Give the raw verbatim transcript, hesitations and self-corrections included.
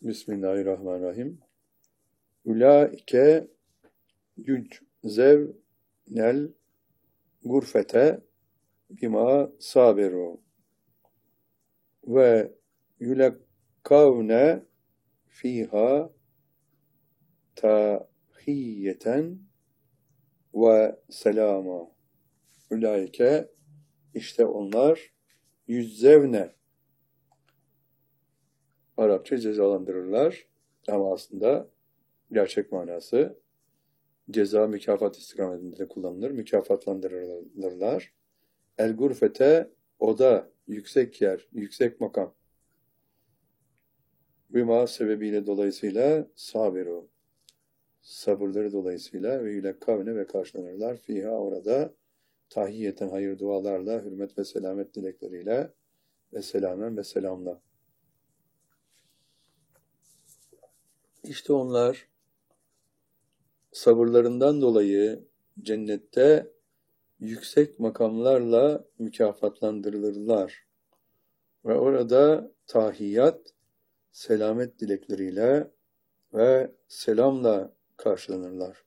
Bismillahirrahmanirrahim. Ulaike yüczevnel gurfete bima sabiru ve yulekkavne fiha tahiyyeten ve selama. Ulaike, işte onlar, yüzzevne, Arapça cezalandırırlar ama aslında gerçek manası ceza mükafat istikametinde de kullanılır. Mükafatlandırırlar. El gurfete, oda, yüksek yer, yüksek makam. Bima sebebiyle dolayısıyla sabiru, sabırları dolayısıyla ve yülekkavne ve karşılanırlar. Fiha, orada tahiyyeten, hayır dualarla, hürmet ve selamet dilekleriyle ve selamen ve selamla. İşte onlar sabırlarından dolayı cennette yüksek makamlarla mükafatlandırılırlar. Ve orada tahiyyat, selamet dilekleriyle ve selamla karşılanırlar.